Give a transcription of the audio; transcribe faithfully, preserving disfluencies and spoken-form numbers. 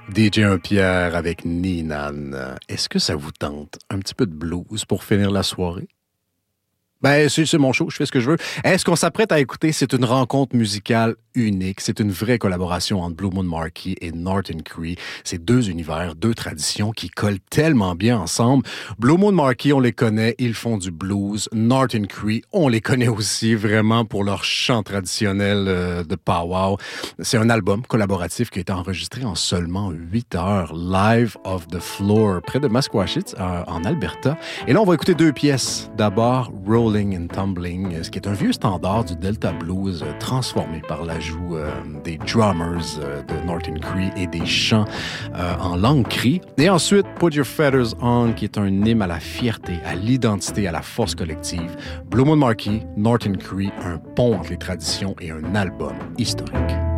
D J un-Pierre avec Ninan. Est-ce que ça vous tente un petit peu de blues pour finir la soirée? Ben, c'est, c'est mon show, je fais ce que je veux. Est-ce qu'on s'apprête à écouter? C'est une rencontre musicale unique. C'est une vraie collaboration entre Blue Moon Marquis et Norton Cree. C'est deux univers, deux traditions qui collent tellement bien ensemble. Blue Moon Marquis, on les connaît, ils font du blues. Norton Cree, on les connaît aussi vraiment pour leur chant traditionnel euh, de powwow. C'est un album collaboratif qui a été enregistré en seulement huit heures. Live of the Floor, près de Masquachit, euh, en Alberta. Et là, on va écouter deux pièces. D'abord, Rolling and Tumbling, ce qui est un vieux standard du Delta Blues euh, transformé par l'ajout euh, des drummers euh, de Norton Cree et des chants euh, en langue cri. Et ensuite, Put Your Feathers On, qui est un hymne à la fierté, à l'identité, à la force collective. Blue Moon Marquis, Norton Cree, un pont entre les traditions et un album historique.